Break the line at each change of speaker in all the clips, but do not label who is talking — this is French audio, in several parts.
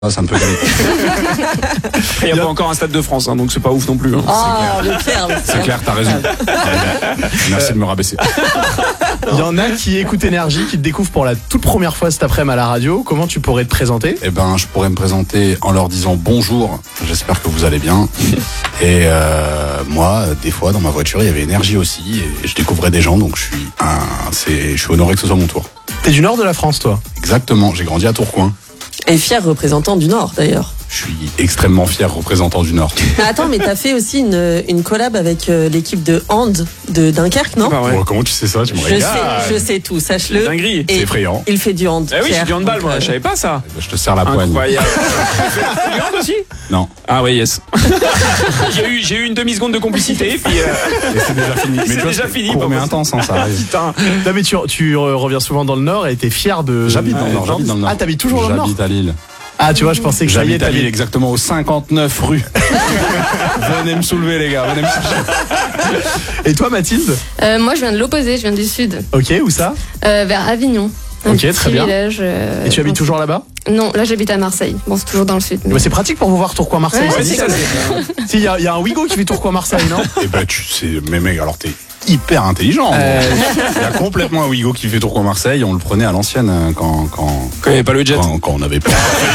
Ça me peut aller.
Il n'y a pas encore un Stade de France, donc c'est pas ouf non plus.
C'est clair, t'as raison. Merci de me rabaisser.
Il y en a qui écoutent Énergie, qui te découvrent pour la toute première fois cet après-midi à la radio. Comment tu pourrais te présenter ?
Eh ben, je pourrais me présenter en leur disant bonjour. J'espère que vous allez bien. Et moi, des fois, dans ma voiture, il y avait Énergie aussi. Et je découvrais des gens, donc je suis honoré que ce soit mon tour.
T'es du nord de la France, toi ?
Exactement. J'ai grandi à Tourcoing.
Et fier représentant du Nord, d'ailleurs.
Je suis extrêmement fier représentant du Nord.
Attends, mais t'as fait aussi une collab avec l'équipe de hand de Dunkerque, non ?
Bah ouais.
Oh, comment tu sais ça ? Tu me régales.
Je sais tout, sache-le.
Dinguerie.
C'est effrayant.
Il fait du hand.
Eh oui,
Pierre.
j'ai du handball, moi, je savais pas ça.
Je te serre la poigne.
Incroyable. Tu du hand aussi ?
Non.
Ah oui, yes. j'ai eu une demi-seconde de complicité, puis
Et c'est déjà fini.
C'est
tu vois,
déjà fini,
Court
pas
mais
possible.
intense, hein, ça arrive.
putain.
Non, mais tu reviens souvent dans le Nord et t'es fier de...
J'habite dans le Nord.
Ah, t'habites toujours dans le Nord ?
J'habite à Lille.
Ah, tu vois, je pensais que ça y est,
J'habite à Lille,
t'avais...
exactement au 59 rue. Venez me soulever, les gars. Venez me chercher.
Et toi, Mathilde ?
Moi, je viens de l'opposé, je viens du sud,
Ok, où ça ?
vers Avignon. Un
Ok,
petit
très bien.
village,
Et tu habites toujours là-bas ?
Non, là j'habite à Marseille. Bon, c'est toujours dans le sud. Mais...
Mais c'est pratique pour vous voir Tourcoing-Marseille.
Ouais,
c'est
c'est
nickel. Si, il y a un Ouigo qui fait Tourcoing-Marseille, non ?
Eh ben, tu sais, mais mec, alors t'es hyper intelligent. Il y a complètement un Ouigo qui fait Tourcoing-Marseille. On le prenait à l'ancienne quand
il n'y avait pas le jet.
Quand on avait pas.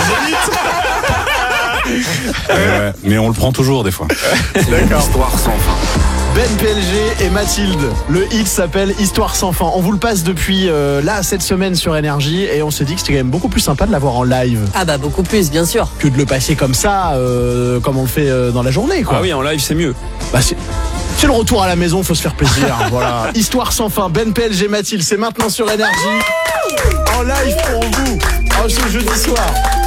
Mais on le prend toujours des fois.
D'accord.
Histoire sans fin.
Ben PLG et Mathilde. Le hit s'appelle Histoire sans fin. On vous le passe depuis là, cette semaine sur Énergie, et on se dit que c'était quand même beaucoup plus sympa de l'avoir en live
Ah bah beaucoup plus, bien sûr.
que de le passer comme ça, comme on le fait dans la journée, quoi.
Ah oui, en live, c'est mieux.
Bah, c'est le retour à la maison, faut se faire plaisir. Voilà. Histoire sans fin. Ben PLG, Mathilde, c'est maintenant sur Énergie. En live pour vous, en ce jeudi soir.